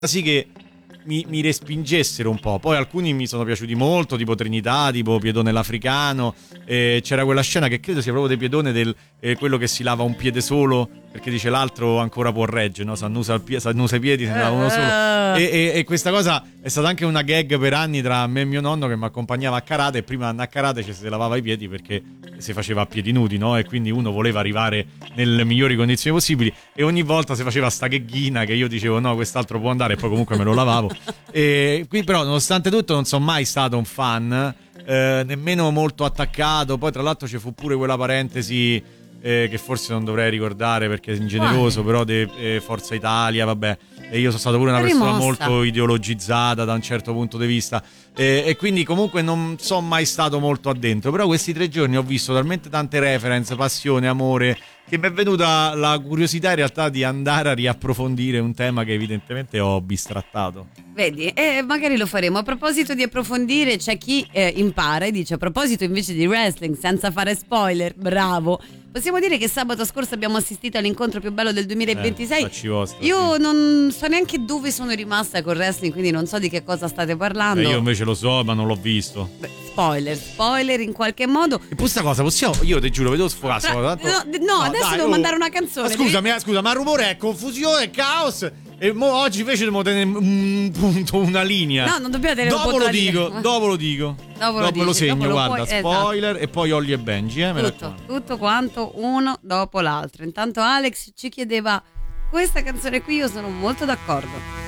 sì che mi respingessero un po'. Poi alcuni mi sono piaciuti molto, tipo Trinità, tipo Piedone l'Africano. C'era quella scena che credo sia proprio di Piedone, quello che si lava un piede solo perché dice l'altro ancora può reggere, no? S'annusa i piedi, se ne lava uno solo. E questa cosa è stata anche una gag per anni tra me e mio nonno, che mi accompagnava a karate, e prima di andare a karate ci si lavava i piedi perché si faceva a piedi nudi, no? E quindi uno voleva arrivare nelle migliori condizioni possibili, e ogni volta si faceva sta gheghina che io dicevo no, quest'altro può andare, e poi comunque me lo lavavo. E qui però, nonostante tutto, non sono mai stato un fan, nemmeno molto attaccato. Poi tra l'altro ci fu pure quella parentesi che forse non dovrei ricordare perché è ingeneroso, però Forza Italia, vabbè, e io sono stato pure una persona molto ideologizzata da un certo punto di vista, e quindi comunque non sono mai stato molto addentro. Però questi 3 giorni ho visto talmente tante reference, passione, amore, che mi è venuta la curiosità in realtà di andare a riapprofondire un tema che evidentemente ho bistrattato. Vedi, magari lo faremo. A proposito di approfondire, c'è chi impara e dice, a proposito invece di wrestling, senza fare spoiler, bravo, possiamo dire che sabato scorso abbiamo assistito all'incontro più bello del 2026. Io non so neanche dove sono rimasta col wrestling, quindi non so di che cosa state parlando. Io invece lo so, ma non l'ho visto. Spoiler in qualche modo. E questa cosa possiamo, io ti giuro, vedo sfogato. No, adesso dai, devo mandare una canzone. Scusa, ma rumore è confusione, caos. E oggi invece dobbiamo tenere un punto, una linea. No, non dobbiamo tenere un punto. Dopo lo dico. Me lo segno, guarda, spoiler, esatto. E poi Holly e Benji, tutto quanto uno dopo l'altro. Intanto Alex ci chiedeva questa canzone qui, io sono molto d'accordo.